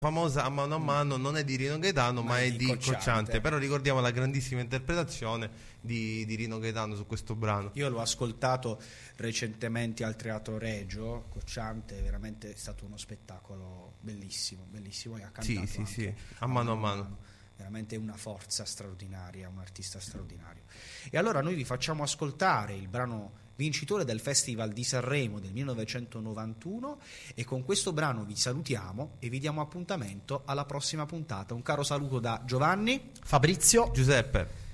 famosa a mano, non è di Rino Gaetano, ma è di Cocciante. Però ricordiamo la grandissima interpretazione di Rino Gaetano su questo brano. Io l'ho ascoltato recentemente al Teatro Regio, Cocciante, è veramente stato uno spettacolo bellissimo, e ha cantato sì, a mano. Veramente una forza straordinaria, un artista straordinario. E allora noi vi facciamo ascoltare il brano vincitore del Festival di Sanremo del 1991 e con questo brano vi salutiamo e vi diamo appuntamento alla prossima puntata. Un caro saluto da Giovanni, Fabrizio, Giuseppe.